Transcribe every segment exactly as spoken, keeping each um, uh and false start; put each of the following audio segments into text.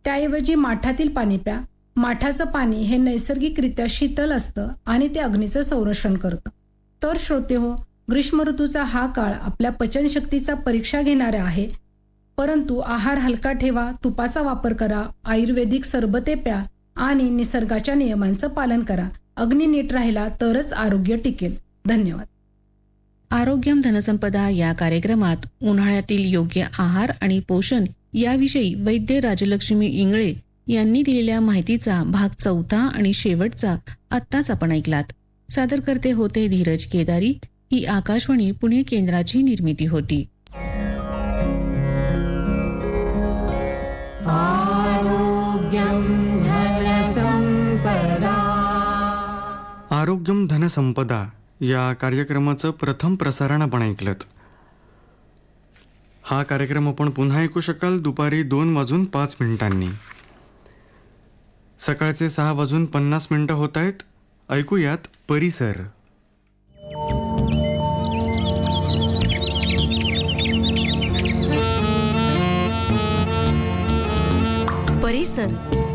त्याऐवजी माठातील पाणी प्या. माठाचं पाणी हे नैसर्गिकरित्या शीतल असतं आणि ते अग्नीचं संरक्षण करतं. तर श्रोते हो, ग्रीष्म ऋतूचा हा काळ आपल्या पचनशक्तीचा परीक्षा घेणारा आहे. परंतु आहार हलका ठेवा, तुपाचा वापर करा, आयुर्वेदिक सरबते प्या आणि निसर्गाच्या नियमांचं पालन करा. अग्नी नीट राहिला तरच आरोग्य टिकेल. धन्यवाद. आरोग्यम धनसंपदा या कार्यक्रमात उन्हाळ्यातील योग्य आहार आणि पोषण याविषयी वैद्य राजलक्ष्मी इंगळे यांनी दिलेल्या माहितीचा भाग चौथा आणि शेवटचा आत्ताच आपण ऐकलात. सादरकर्ते होते धीरज केदारी. ही आकाशवाणी पुणे केंद्राची निर्मिती होती. आरोग्यम धनसंपदा या कार्यक्रमाचं प्रथम प्रसारण आपण ऐकलंत. हा कार्यक्रम आपण पुन्हा ऐकू शकाल दुपारी दोन वाजून पाच मिनिटांनी. सकाळचे सहा वाजून पन्नास मिनिटं होत आहेत. ऐकूयात परिसर. परिसर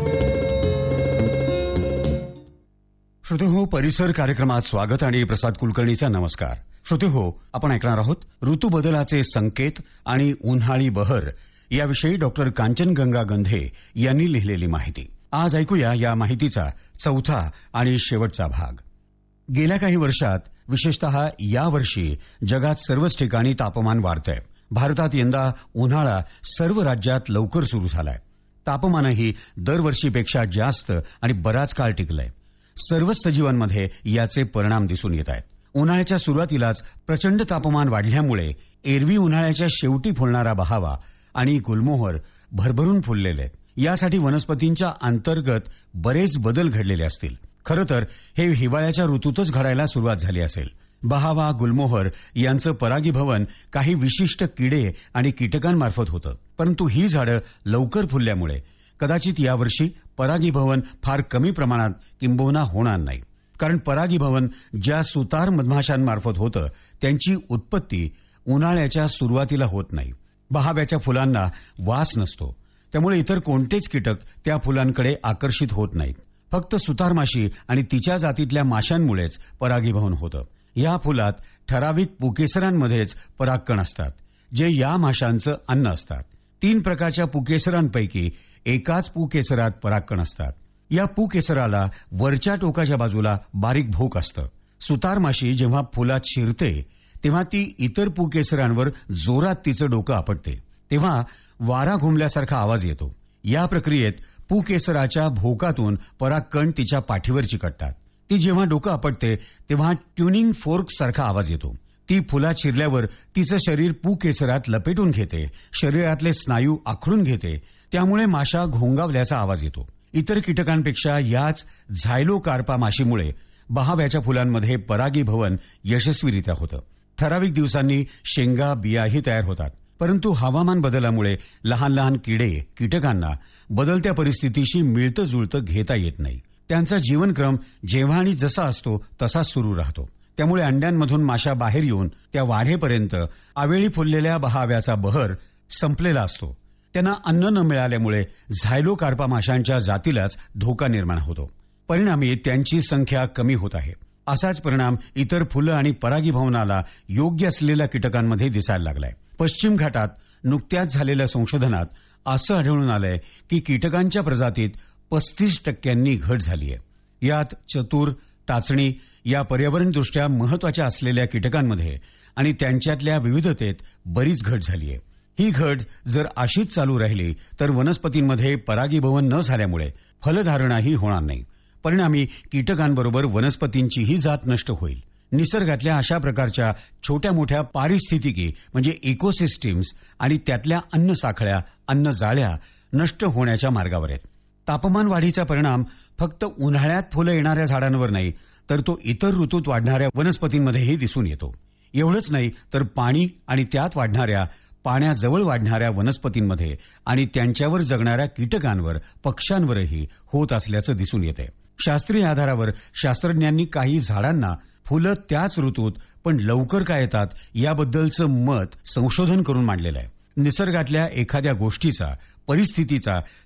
श्रोते हो, परिसर कार्यक्रमात स्वागत आणि प्रसाद कुलकर्णीचा नमस्कार. श्रोते हो, आपण ऐकणार आहोत ऋतू बदलाचे संकेत आणि उन्हाळी बहर याविषयी डॉक्टर कांचनगंगा गंधे यांनी लिहिलेली माहिती. आज ऐकूया या माहितीचा चौथा आणि शेवटचा भाग. गेल्या काही वर्षात, विशेषतः या वर्षी जगात सर्वच ठिकाणी तापमान वाढतंय. भारतात यंदा उन्हाळा सर्व राज्यात लवकर सुरू झालाय. तापमानही दरवर्षीपेक्षा जास्त आणि बराच काळ टिकलंय. सर्वच सजीवांमध्ये याचे परिणाम दिसून येत आहेत. उन्हाळ्याच्या सुरुवातीलाच प्रचंड तापमान वाढल्यामुळे एरवी उन्हाळ्याच्या शेवटी फुलणारा बहावा आणि गुलमोहर भरभरून फुललेले. यासाठी वनस्पतींच्या अंतर्गत बरेच बदल घडलेले असतील. खरं तर हे हिवाळ्याच्या ऋतूतच घडायला सुरुवात झाली असेल. बहावा, गुलमोहर यांचं परागीभवन काही विशिष्ट किडे आणि कीटकांमार्फत होतं. परंतु ही झाडं लवकर फुलल्यामुळे कदाचित यावर्षी परागीभवन फार कमी प्रमाणात किंबहुना होणार नाही. कारण परागीभवन ज्या सुतार मधमाशांमार्फत होतं त्यांची उत्पत्ती उन्हाळ्याच्या सुरुवातीला होत नाही. बहाव्याच्या फुलांना वास नसतो, त्यामुळे इतर कोणतेच कीटक त्या फुलांकडे आकर्षित होत नाहीत. फक्त सुतारमाशी आणि तिच्या जातीतल्या माशांमुळेच परागीभवन होतं. या फुलात ठराविक पुकेसरांमध्येच परागकण असतात, जे या माशांचं अन्न असतात. तीन प्रकारच्या पुकेसरांपैकी एकाच पुकेसरात परागकण असतात. या पुकेसराला वरच्या टोकाच्या बाजूला बारीक भोक असतं. सुतार माशी जेव्हा फुलात शिरते तेव्हा ती इतर पुकेसरांवर जोरात तिचं डोकं आपटते. तेव्हा वारा घुमल्यासारखा आवाज येतो. या प्रक्रियेत पुकेसराच्या भोकातून परागकण तिच्या पाठीवर चिकटतात. ती जेव्हा डोकं आपटते तेव्हा ट्युनिंग फोर्क सारखा आवाज येतो. ती फुलात शिरल्यावर तिचं शरीर पुकेसरात लपेटून घेते. शरीरातले स्नायू आखडून घेते. त्यामुळे माशा घोंगावल्याचा आवाज येतो. इतर कीटकांपेक्षा याच झायलोकार्पा माशीमुळे बहाव्याच्या फुलांमध्ये परागीभवन यशस्वीरित्या होतं. ठराविक दिवसांनी शेंगा, बियाही तयार होतात. परंतु हवामान बदलामुळे लहान लहान किडे, कीटकांना बदलत्या परिस्थितीशी मिळतं जुळतं घेता येत नाही. त्यांचा जीवनक्रम जेव्हा आणि जसा असतो तसाच सुरू राहतो. त्यामुळे अंड्यांमधून माशा बाहेर येऊन त्या वाढेपर्यंत अवेळी फुललेल्या बहाव्याचा बहर संपलेला असतो. त्यांना अन्न न मिळाल्यामुळे झायलोकार्पा माशांच्या जातीलाच धोका निर्माण होतो. परिणामी त्यांची संख्या कमी होत आहे. असाच परिणाम इतर फुलं आणि परागीभवनाला योग्य असलेल्या कीटकांमध्ये दिसायला लागलाय. पश्चिम घाटात नुकत्याच झालेल्या संशोधनात असं आढळून आलंय की कीटकांच्या प्रजातीत पस्तीस टक्क्यांनी घट झाली आहे. यात चतुर, टाचणी या पर्यावरणदृष्ट्या महत्वाच्या असलेल्या कीटकांमध्ये आणि त्यांच्यातल्या विविधतेत बरीच घट झाली आहे. ही घट जर अशीच चालू राहिली तर वनस्पतींमध्ये परागीभवन न झाल्यामुळे फलधारणाही होणार नाही. परिणामी कीटकांबरोबर वनस्पतींचीही जात नष्ट होईल. निसर्गातल्या अशा प्रकारच्या छोट्या मोठ्या पारिस्थितिकी म्हणजे इकोसिस्टीम्स आणि त्यातल्या अन्न साखळ्या, अन्न जाळ्या नष्ट होण्याच्या मार्गावर आहेत. तापमान वाढीचा परिणाम फक्त उन्हाळ्यात फुलं येणाऱ्या झाडांवर नाही, तर तो इतर ऋतूत वाढणाऱ्या वनस्पतींमध्येही दिसून येतो. एवढंच नाही तर पाणी आणि त्यात वाढणाऱ्या, पाण्याजवळ वाढणाऱ्या वनस्पतींमध्ये आणि त्यांच्यावर जगणाऱ्या कीटकांवर, पक्ष्यांवरही होत असल्याचं दिसून येते. शास्त्रीय आधारावर शास्त्रज्ञांनी काही झाडांना फुलं त्याच ऋतूत पण लवकर का येतात याबद्दलचं मत संशोधन करून मांडलेलं आहे. निसर्गातल्या एखाद्या गोष्टीचा, परिस्थितीचा